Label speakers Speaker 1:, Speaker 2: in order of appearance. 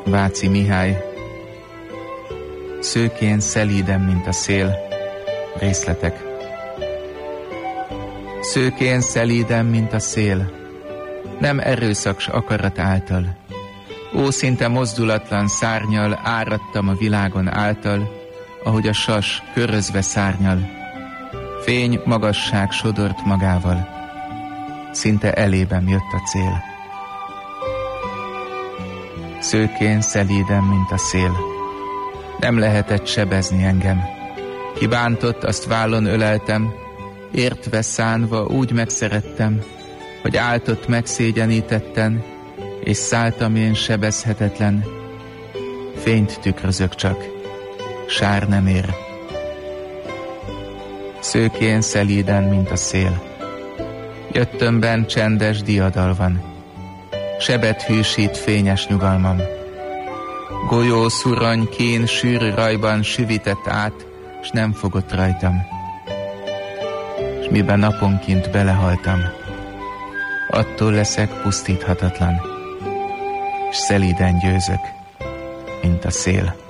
Speaker 1: Váci Mihály. Szőkén szelíden, mint a szél. Részletek. Szőkén szelíden, mint a szél, nem erőszak s akarat által. Ószinte mozdulatlan szárnyal áradtam a világon által, ahogy a sas körözve szárnyal. Fény magasság sodort magával, szinte elében jött a cél. Szőkén szelíden, mint a szél, nem lehetett sebezni engem. Ki bántott, azt vállon öleltem, értve szánva úgy megszerettem, hogy áltott megszégyenítetten, és szálltam én sebezhetetlen. Fényt tükrözök csak, sár nem ér. Szőkén szelíden, mint a szél, jöttömben csendes diadal van, sebet hűsít fényes nyugalmam. Golyó szurony kín sűrű rajban süvitett át, s nem fogott rajtam. S miben naponként belehaltam, attól leszek pusztíthatatlan, s szelíden győzök, mint a szél.